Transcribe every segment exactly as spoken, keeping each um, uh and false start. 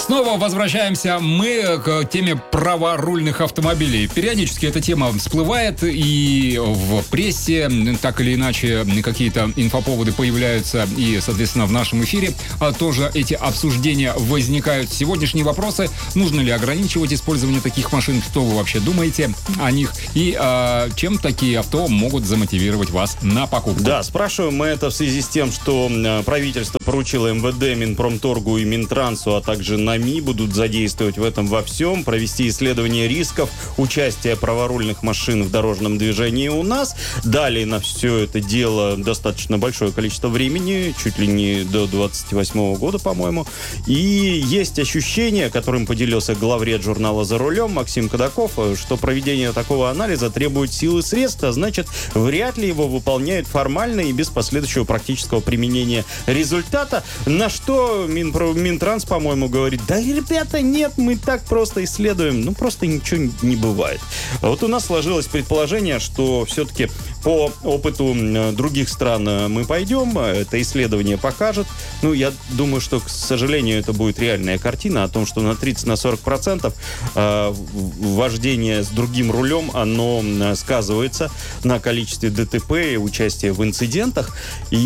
Снова возвращаемся мы к теме праворульных автомобилей. Периодически эта тема всплывает, и в прессе так или иначе какие-то инфоповоды появляются, и, соответственно, в нашем эфире тоже эти обсуждения возникают. Сегодняшние вопросы: нужно ли ограничивать использование таких машин, что вы вообще думаете о них, и а, чем такие авто могут замотивировать вас на покупку? Да, спрашиваем мы это в связи с тем, что правительство поручило эм вэ дэ, Минпромторгу и Минтрансу, а также НАМИ будут задействовать в этом во всем, провести исследование рисков участия праворульных машин в дорожном движении у нас. Дали на все это дело достаточно большое количество времени, чуть ли не до двадцать восьмого года, по-моему. И есть ощущение, которым поделился главред журнала «За рулем» Максим Кадаков, что проведение такого анализа требует сил и средств, а значит, вряд ли его выполняют формально и без последующего практического применения результата. На что Минпро, Минтранс, по-моему, говорит: да, ребята, нет, мы так просто исследуем. Ну, просто ничего не бывает. Вот у нас сложилось предположение, что все-таки по опыту других стран мы пойдем, это исследование покажет. Ну, я думаю, что, к сожалению, это будет реальная картина о том, что на тридцать-сорок процентов вождение с другим рулем, оно сказывается на количестве дэ тэ пэ и участия в инцидентах.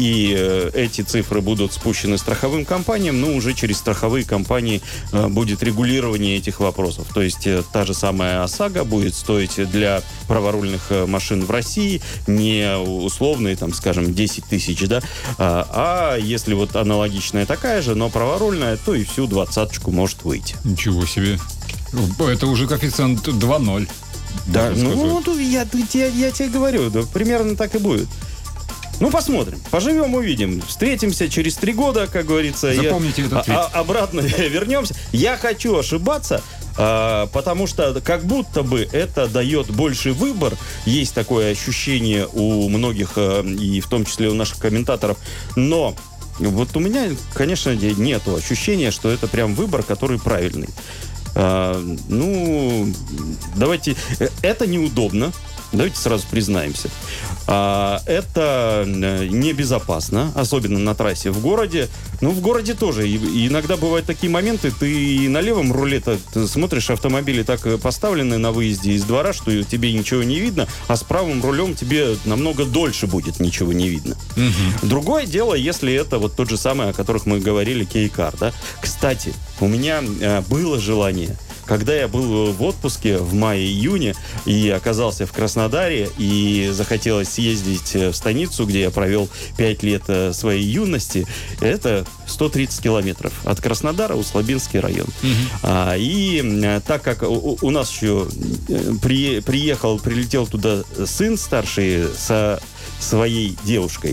И эти цифры будут спущены страховым компаниям, но уже через страховые компании будет регулирование этих вопросов. То есть та же самая ОСАГО будет стоить для праворульных машин в России не условные, там, скажем, десять тысяч, да, а, а если вот аналогичная такая же, но праворульная, то и всю двадцаточку может выйти. Ничего себе. Это уже коэффициент два ноль. Да, ну, я, я, я тебе говорю, да, примерно так и будет. Ну, посмотрим. Поживем, увидим. Встретимся через три года, как говорится. Запомните я, этот твит. А, обратно вернемся. Я хочу ошибаться, а, потому что как будто бы это дает больший выбор. Есть такое ощущение у многих, а, и в том числе у наших комментаторов. Но вот у меня, конечно, нету ощущения, что это прям выбор, который правильный. А, ну, давайте... Это неудобно. Давайте сразу признаемся. А, это небезопасно, особенно на трассе в городе. Ну, в городе тоже. И, иногда бывают такие моменты, ты на левом руле-то смотришь, автомобили так поставлены на выезде из двора, что тебе ничего не видно, а с правым рулем тебе намного дольше будет ничего не видно. Угу. Другое дело, если это вот тот же самый, о которых мы говорили, Кей-кар, да? Кстати, у меня а, было желание... Когда я был в отпуске в мае-июне и оказался в Краснодаре, и захотелось съездить в станицу, где я провел пять лет своей юности, это сто тридцать километров от Краснодара, Услабинский район. Угу. А, и так как у, у нас еще при, приехал, прилетел туда сын старший со своей девушкой,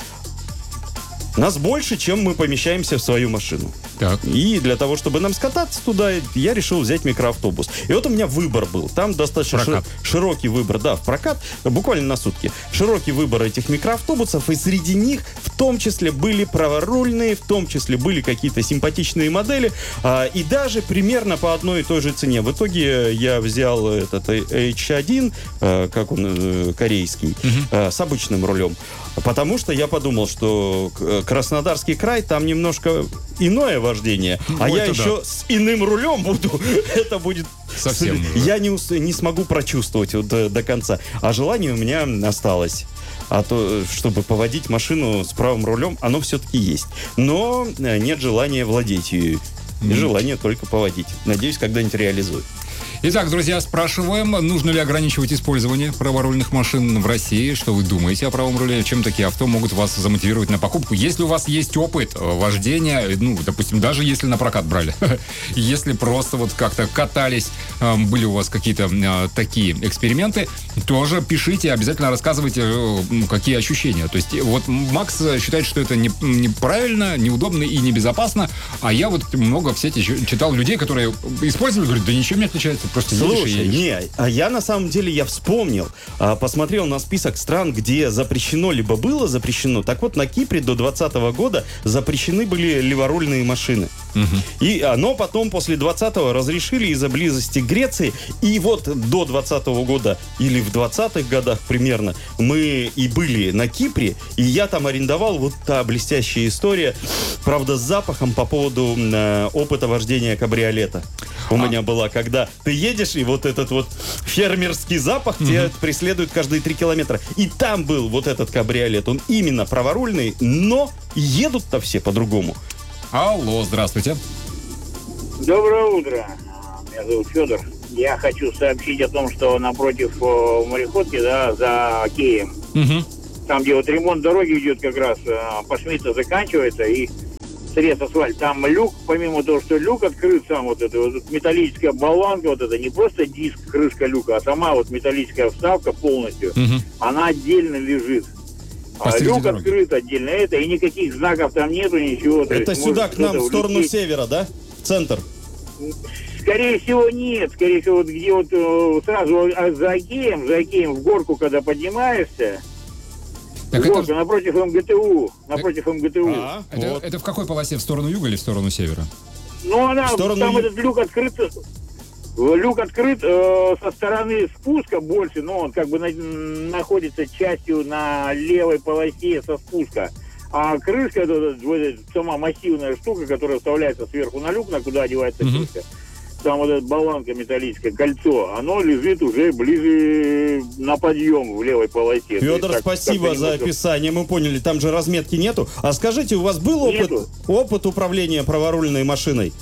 угу. Нас больше, чем мы помещаемся в свою машину. Так. И для того, чтобы нам скататься туда, я решил взять микроавтобус. И вот у меня выбор был. Там достаточно шир- широкий выбор, да, в прокат, буквально на сутки. Широкий выбор этих микроавтобусов, и среди них в том числе были праворульные, в том числе были какие-то симпатичные модели, а, и даже примерно по одной и той же цене. В итоге я взял этот эйч один, а, как он, корейский, угу. а, с обычным рулем. Потому что я подумал, что Краснодарский край, там немножко иное вождение, а Ой, я еще да. с иным рулем буду. Это будет... Совсем. Я не, не смогу прочувствовать вот до, до конца. А желание у меня осталось. А то, чтобы поводить машину с правым рулем, оно все-таки есть. Но нет желания владеть ею. И желание только поводить. Надеюсь, когда-нибудь реализую. Итак, друзья, спрашиваем, нужно ли ограничивать использование праворульных машин в России? Что вы думаете о правом руле? Чем такие авто могут вас замотивировать на покупку? Если у вас есть опыт вождения, ну, допустим, даже если на прокат брали, если просто вот как-то катались, были у вас какие-то такие эксперименты, тоже пишите, обязательно рассказывайте, какие ощущения. То есть вот Макс считает, что это неправильно, неудобно и небезопасно, а я вот много в сети читал людей, которые использовали, говорят, да ничем не отличается. Просто Слушай, не, а я на самом деле, я вспомнил, а, посмотрел на список стран, где запрещено, либо было запрещено. Так вот, на Кипре до двадцатого года запрещены были леворульные машины. Угу. И оно потом после двадцатого разрешили из-за близости к Греции. И вот до двадцатого года или в двадцатых годах примерно мы и были на Кипре, и я там арендовал, вот та блестящая история, правда, с запахом по поводу э, опыта вождения кабриолета. У а. меня была, когда ты едешь, и вот этот вот фермерский запах угу. тебя преследует каждые три километра. И там был вот этот кабриолет, он именно праворульный, но едут-то все по-другому. Алло, здравствуйте. Доброе утро. Меня зовут Федор. Я хочу сообщить о том, что напротив э, мореходки, да, за Кеем, угу. там, где вот ремонт дороги идет как раз, э, по Шмидта заканчивается, и срез асфальт, там люк, помимо того, что люк открыт сам, вот эта вот металлическая болванка, вот это не просто диск, крышка люка, а сама вот металлическая вставка полностью, угу. она отдельно лежит. А люк дороги. Открыт отдельно это, и никаких знаков там нету, ничего. Это есть, сюда, к нам, в сторону улететь. Севера, да? В центр? Скорее всего, нет. Скорее всего, вот где вот сразу за Океем, за Океем в горку, когда поднимаешься, так горка, это... напротив МГТУ, напротив так... МГТУ. А, это, вот. Это в какой полосе? В сторону юга или в сторону севера? Ну, она, сторону... там этот люк открыт... Люк открыт э, со стороны спуска больше, но он как бы на, находится частью на левой полосе со спуска. А крышка, это, это сама массивная штука, которая вставляется сверху на люк, на куда одевается mm-hmm. крышка. Там вот эта болванка металлическая, кольцо, оно лежит уже ближе на подъем в левой полосе. Федор, есть, спасибо так, за немножко... описание, мы поняли, там же разметки нету. А скажите, у вас был опыт, опыт управления праворульной машиной?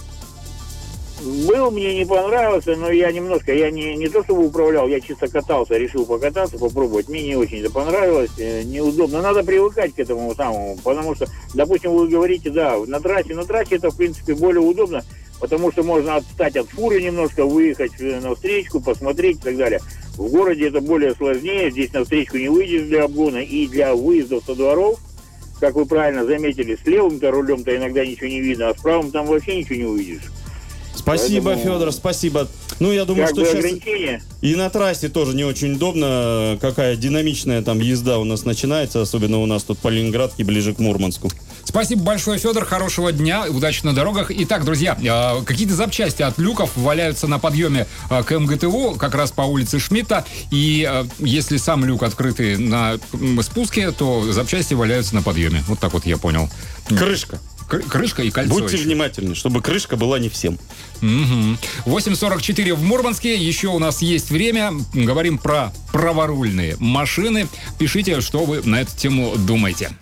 Был, мне не понравился, но я немножко, я не, не то чтобы управлял, я чисто катался, решил покататься, попробовать. Мне не очень это понравилось, неудобно. Надо привыкать к этому самому, потому что, допустим, вы говорите, да, на трассе, на трассе это, в принципе, более удобно, потому что можно отстать от фуры немножко, выехать на встречку, посмотреть и так далее. В городе это более сложнее, здесь на встречку не выйдешь для обгона и для выездов со дворов. Как вы правильно заметили, с левым-то рулем-то иногда ничего не видно, а с правым там вообще ничего не увидишь. Спасибо, поэтому... Федор, спасибо. Ну, я думаю, как что сейчас и на трассе тоже не очень удобно, какая динамичная там езда у нас начинается, особенно у нас тут по Ленинградке, ближе к Мурманску. Спасибо большое, Федор, хорошего дня, удачи на дорогах. Итак, друзья, какие-то запчасти от люков валяются на подъеме к МГТУ, как раз по улице Шмидта, и если сам люк открытый на спуске, то запчасти валяются на подъеме. Вот так вот я понял. Крышка. Крышка и кольцо. Будьте еще. внимательны, чтобы крышка была не всем. Угу. восемь сорок четыре в Мурманске. Еще у нас есть время. Говорим про праворульные машины. Пишите, что вы на эту тему думаете.